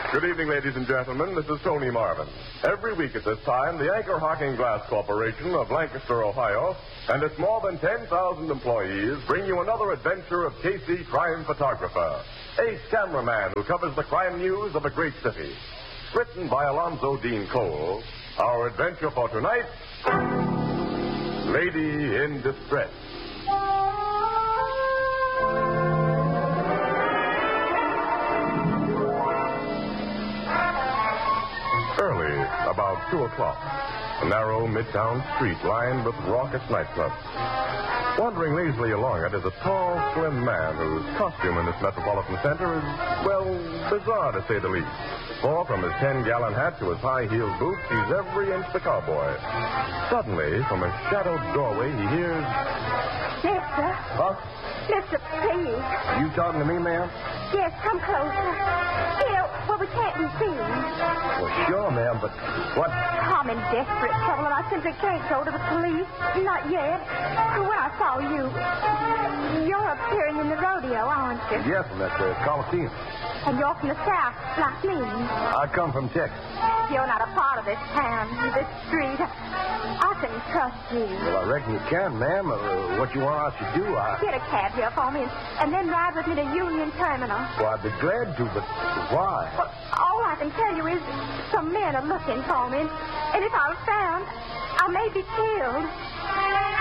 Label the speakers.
Speaker 1: Good evening, ladies and gentlemen. This is Tony Marvin. Every week at this time, the Anchor Hocking Glass Corporation of Lancaster, Ohio, and its more than 10,000 employees bring you another adventure of Casey, crime photographer, ace cameraman who covers the crime news of a great city. Written by Alonzo Dean Cole, our adventure for tonight, Lady in Distress. Early, about 2 o'clock, a narrow midtown street lined with raucous nightclubs. Wandering lazily along it is a tall, slim man whose costume in this metropolitan center is, well, bizarre to say the least. For from his 10-gallon hat to his high-heeled boots, he's every inch the cowboy. Suddenly, from a shadowed doorway, he hears...
Speaker 2: Mister.
Speaker 3: Huh?
Speaker 2: Mister, please.
Speaker 3: You talking to me, ma'am?
Speaker 2: Yes, come closer. Here, where we can't be seen.
Speaker 3: Well, sure, ma'am, but what?
Speaker 2: I'm in desperate trouble, and I simply can't go to the police. Not yet. When I saw you, you're appearing in the rodeo, aren't you?
Speaker 3: Yes, I'm at the Coliseum.
Speaker 2: And you're from the South, like me.
Speaker 3: I come from Texas.
Speaker 2: You're not a part of this town, this street. I can trust you.
Speaker 3: Well, I reckon you can, ma'am. What you want I should do,
Speaker 2: Get a cab here for me and then ride with me to Union Terminal.
Speaker 3: Well, I'd be glad to, but why?
Speaker 2: Well, all I can tell you is some men are looking for me, and if I'm found, I may be killed.